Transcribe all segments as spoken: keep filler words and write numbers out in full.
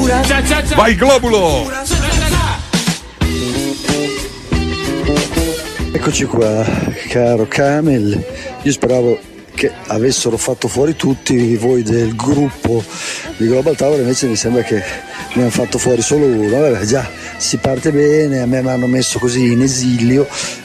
Vai Globulo! Eccoci qua, caro Camel. Io speravo che avessero fatto fuori tutti voi del gruppo di Global Tower, invece mi sembra che ne hanno fatto fuori solo uno. Vabbè, già, si parte bene, a me mi hanno messo così in esilio,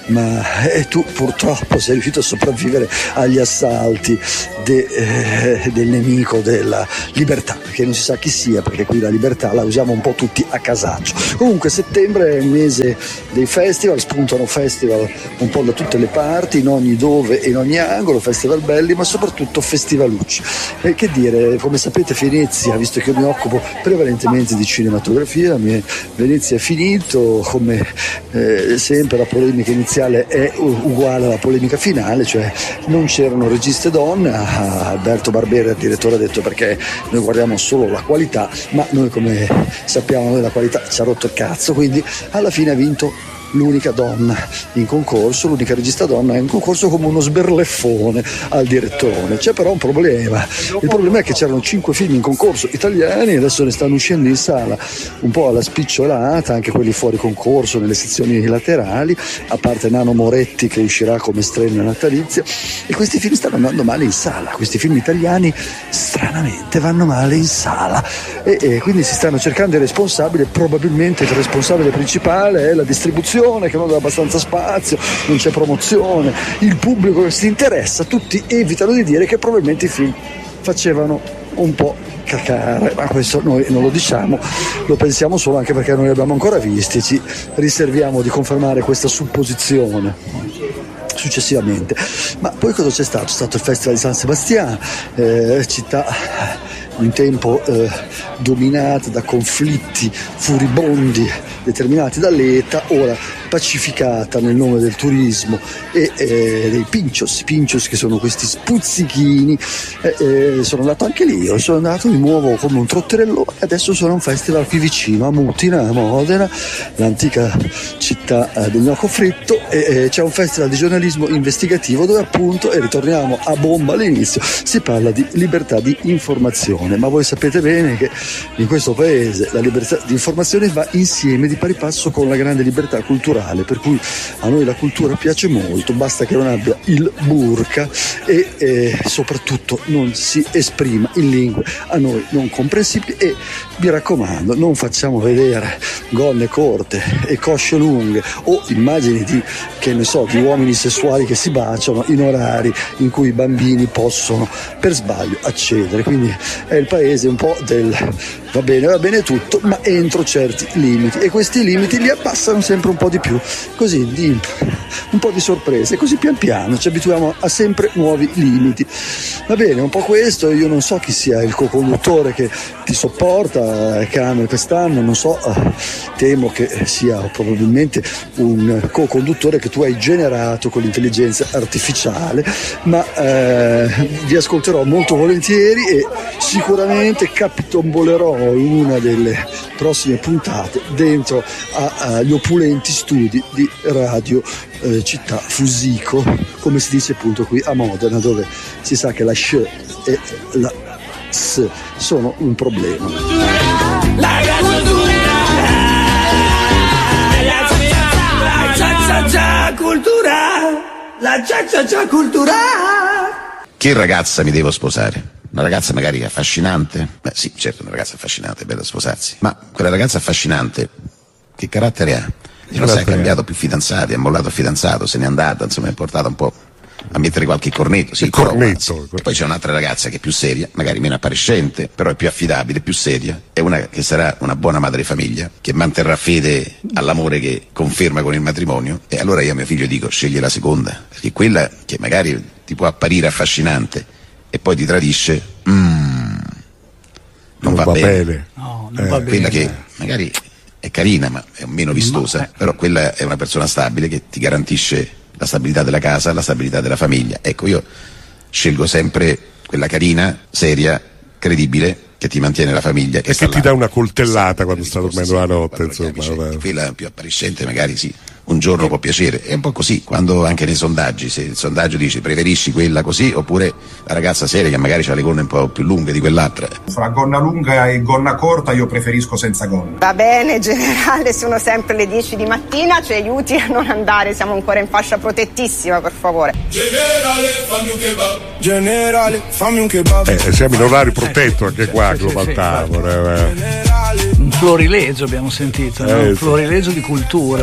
ma eh, tu purtroppo sei riuscito a sopravvivere agli assalti de, eh, del nemico della libertà, che non si sa chi sia, perché qui la libertà la usiamo un po' tutti a casaccio. Comunque settembre è il mese dei festival, spuntano festival un po' da tutte le parti, in ogni dove e in ogni angolo, festival belli, ma soprattutto festivalucci. E che dire, come sapete Venezia, visto che io mi occupo prevalentemente di cinematografia, Venezia è finito, come eh, sempre la polemica iniziale è uguale alla polemica finale, cioè non c'erano registe donne. Alberto Barbera, il direttore, ha detto perché noi guardiamo solo la qualità, ma noi come sappiamo noi la qualità ci ha rotto il cazzo, quindi alla fine ha vinto l'unica donna in concorso, l'unica regista donna in concorso, come uno sberleffone al direttore. C'è però un problema, il problema è che c'erano cinque film in concorso italiani, adesso ne stanno uscendo in sala un po' alla spicciolata, anche quelli fuori concorso nelle sezioni laterali, a parte Nano Moretti che uscirà come strena natalizia, e questi film stanno andando male in sala, questi film italiani stranamente vanno male in sala, e, e quindi si stanno cercando i responsabili. Probabilmente il responsabile principale è la distribuzione, che non dà abbastanza spazio, non c'è promozione, il pubblico che si interessa, tutti evitano di dire che probabilmente i film facevano un po' cacare, ma questo noi non lo diciamo, lo pensiamo solo anche perché non li abbiamo ancora visti e ci riserviamo di confermare questa supposizione successivamente. Ma poi cosa c'è stato? C'è stato il Festival di San Sebastiano, eh, città un tempo eh, dominata da conflitti furibondi determinati dall'ETA, ora pacificata nel nome del turismo e eh, dei pinchos, pinchos che sono questi spuzzichini. Eh, eh, sono andato anche lì, io sono andato, mi muovo come un trotterellone, adesso sono a un festival qui vicino a Mutina, a Modena, l'antica città eh, del gnocco fritto, e eh, c'è un festival di giornalismo investigativo dove appunto, e ritorniamo a bomba all'inizio, si parla di libertà di informazione, ma voi sapete bene che in questo paese la libertà di informazione va insieme di pari passo con la grande libertà culturale, per cui a noi la cultura piace molto, basta che non abbia il burqa e eh, soprattutto non si esprima in lingue a noi non comprensibili, e vi raccomando, non facciamo vedere gonne corte e cosce lunghe o immagini di, che ne so, di uomini sessuali che si baciano in orari in cui i bambini possono per sbaglio accedere. Quindi è il paese un po' del va bene, va bene tutto, ma entro certi limiti, e questi limiti li abbassano sempre un po' di più, così di, un po' di sorprese, così pian piano ci abituiamo a sempre nuovi limiti. Va bene, un po' questo. Io non so chi sia il co-conduttore che ti sopporta, Camel, quest'anno, non so, temo che sia probabilmente un co-conduttore che tu hai generato con l'intelligenza artificiale, ma eh, vi ascolterò molto volentieri e sicuramente capitombolerò in una delle prossime puntate dentro agli opulenti studi di Radio eh, Città Fusico, come si dice appunto qui a Modena, dove si sa che la sc e la s sono un problema. La cultura, la cia cultura, la cia cultura. Che ragazza mi devo sposare? Una ragazza magari affascinante? Beh sì, certo, una ragazza affascinante, è bello sposarsi. Ma quella ragazza affascinante, che carattere ha? Non sai, ha cambiato più fidanzati, ha mollato il fidanzato, se n'è andata, insomma, è portata un po' a mettere qualche cornetto. Sì, però, cornetto. Poi c'è un'altra ragazza che è più seria, magari meno appariscente, però è più affidabile, più seria. È una che sarà una buona madre di famiglia, che manterrà fede all'amore che conferma con il matrimonio. E allora io a mio figlio dico, scegli la seconda, perché quella che magari ti può apparire affascinante e poi ti tradisce, mm, non, non va, va bene, bene. No, non eh. va quella bene. Che magari è carina ma è meno vistosa, ma, eh. però quella è una persona stabile che ti garantisce la stabilità della casa, la stabilità della famiglia. Ecco, io scelgo sempre quella carina, seria, credibile, che ti mantiene la famiglia, che, e che ti là. dà una coltellata sì, quando sta dormendo la notte, insomma. Quella più appariscente magari sì, un giorno può piacere. È un po' così, quando anche nei sondaggi, se il sondaggio dice preferisci quella così oppure la ragazza seria che magari ha le gonne un po' più lunghe di quell'altra. Fra gonna lunga e gonna corta io preferisco senza gonna. Va bene, generale, sono sempre le dieci di mattina, ci aiuti a non andare, siamo ancora in fascia protettissima, per favore. Generale, fammi un kebab. Generale, fammi un kebab. Eh, siamo in orario protetto anche qua a Global Tower. Eh. Un florilegio abbiamo sentito, no? Eh, Un florilegio di cultura.